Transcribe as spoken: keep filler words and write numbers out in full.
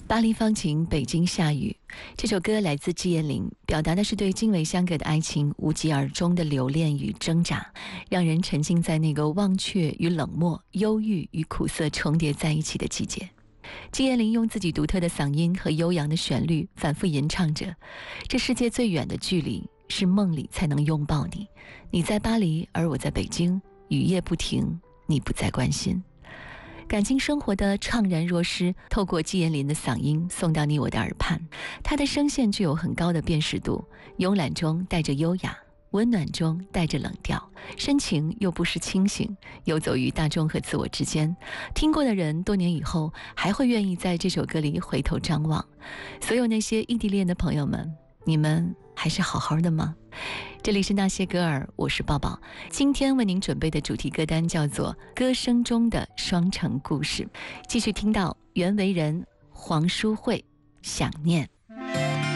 巴黎放晴，北京下雨。这首歌来自季羡林，表达的是对经纬相隔的爱情无疾而终的留恋与挣扎，让人沉浸在那个忘却与冷漠、忧郁与苦涩重叠在一起的季节。季羡林用自己独特的嗓音和悠扬的旋律反复吟唱着：这世界最远的距离，是梦里才能拥抱你。你在巴黎，而我在北京，雨夜不停，你不再关心。感情生活的怅然若失，透过季羡林的嗓音送到你我的耳畔。他的声线具有很高的辨识度，慵懒中带着优雅，温暖中带着冷调，深情又不失清醒，游走于大众和自我之间。听过的人多年以后还会愿意在这首歌里回头张望。所有那些异地恋的朋友们，你们还是好好的吗？这里是那些歌儿，我是抱抱。今天为您准备的主题歌单叫做《歌声中的双城故事》，继续听到袁惟仁、黄淑慧《想念》。